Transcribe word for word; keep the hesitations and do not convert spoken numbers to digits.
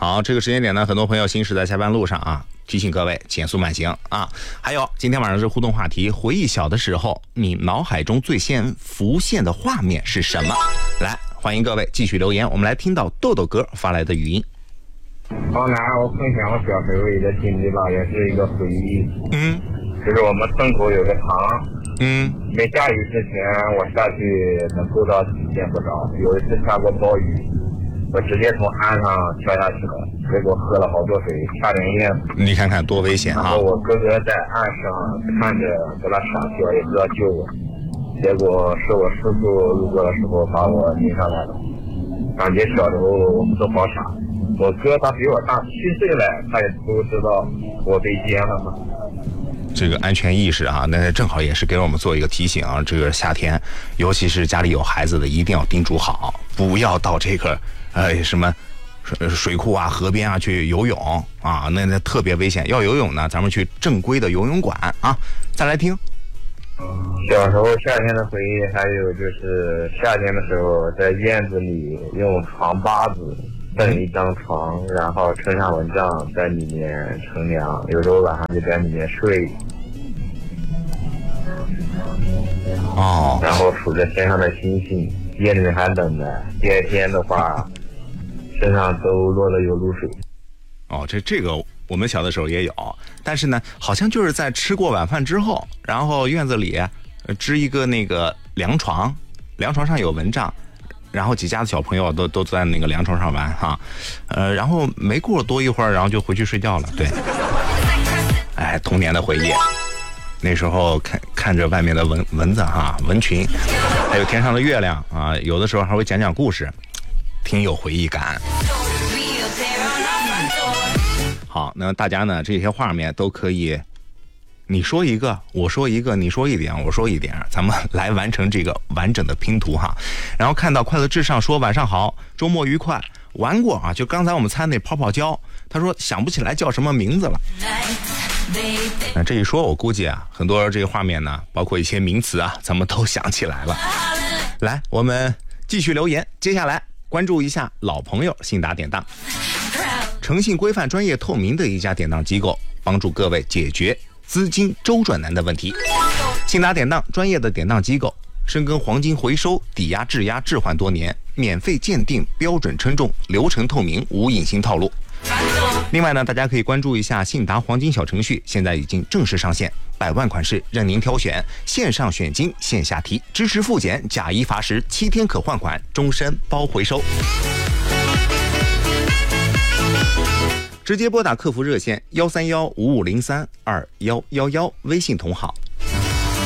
好，这个时间点呢，很多朋友行驶在下班路上啊，提醒各位减速慢行啊。还有，今天晚上是互动话题，回忆小的时候，你脑海中最先浮现的画面是什么？来，欢迎各位继续留言，我们来听到豆豆哥发来的语音。 好，那我分享我小时候一个经历吧，也是一个回忆。 嗯， 就是我们村口有个塘， 嗯， 没下雨之前，我下去能够到几见不着。有一次下过暴雨，我直接从岸上跳下去了，结果喝了好多水，差点淹死。 你看看多危险啊！ 然后我哥哥在岸上看着，在那傻笑，也不知道救我。结果是我师傅路过的时候把我拎上来了。感觉小时候我们都好傻。我哥他比我大七岁了，他也不知道我被淹了嘛。 这个安全意识啊，那正好也是给我们做一个提醒啊。这个夏天，尤其是家里有孩子的，一定要叮嘱好，不要到这个呃什么水库啊、河边啊去游泳啊，那那特别危险。要游泳呢，咱们去正规的游泳馆啊。再来听。 小时候夏天的回忆，还有就是夏天的时候在院子里用床八子蹬一张床，然后撑上蚊帐在里面乘凉，有时候晚上就在里面睡。 哦， 然后数着天上的星星，夜里面还冷呢，第二天的话身上都落了有露水。 哦，这这个我们小的时候也有，但是呢，好像就是在吃过晚饭之后，然后院子里呃支一个那个凉床，凉床上有蚊帐，然后几家的小朋友都都在那个凉床上玩哈，呃，然后没过多一会儿，然后就回去睡觉了。对，哎，童年的回忆，那时候看看着外面的蚊蚊子哈，蚊群，还有天上的月亮啊，有的时候还会讲讲故事，挺有回忆感。好，那大家呢这些画面都可以，你说一个，我说一个，你说一点，我说一点，咱们来完成这个完整的拼图哈。然后看到快乐至上说晚上好，周末愉快，玩过啊，就刚才我们猜那泡泡胶，他说想不起来叫什么名字了。那这一说，我估计啊，很多这个画面呢，包括一些名词啊，咱们都想起来了。来，我们继续留言，接下来关注一下老朋友信达典当。诚信规范、专业透明的一家典当机构，帮助各位解决资金周转难的问题。信达典当，专业的典当机构，深耕黄金回收、抵押、质押、置换多年，免费鉴定，标准称重，流程透明，无隐形套路。另外呢，大家可以关注一下信达黄金小程序，现在已经正式上线，百万款式任您挑选，线上选金，线下提，支持复检，假一罚十，七天可换款，终身包回收。直接拨打客服热线幺三幺五五零三二幺幺幺，微信同号